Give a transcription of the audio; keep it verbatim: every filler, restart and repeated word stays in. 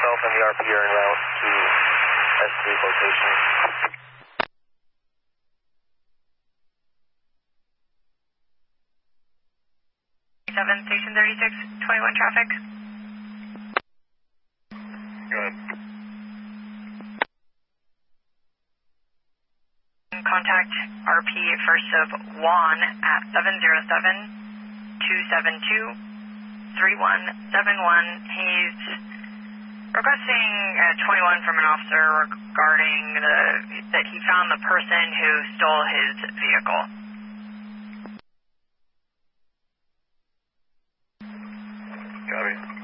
yourself and the R P are en route to S three location. seven, Station thirty-six, twenty-one traffic. Good. Contact R P first of Juan at seven zero seven, two seven two, three one seven one. He's requesting uh, twenty-one from an officer regarding the that he found the person who stole his vehicle.